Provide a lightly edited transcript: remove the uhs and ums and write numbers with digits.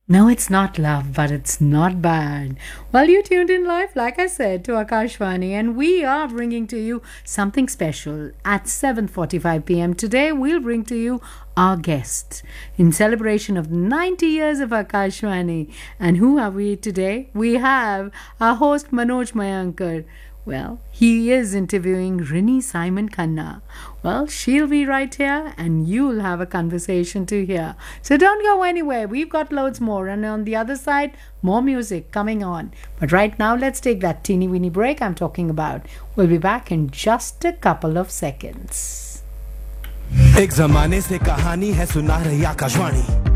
No, it's not love, but it's not bad. Well, you tuned in live, like I said, to Akashvani, and we are bringing to you something special at 7:45 p.m. Today, we'll bring to you our guest in celebration of 90 years of Akashvani. And who have we today? We have our host Manoj Mayankar. Well, he is interviewing Rini Simon Khanna. Well, she'll be right here and you'll have a conversation to hear. So don't go anywhere. We've got loads more. And on the other side, more music coming on. But right now, let's take that teeny weeny break I'm talking about. We'll be back in just a couple of seconds. एक जमाने से कहानी है सुना रही आकाशवाणी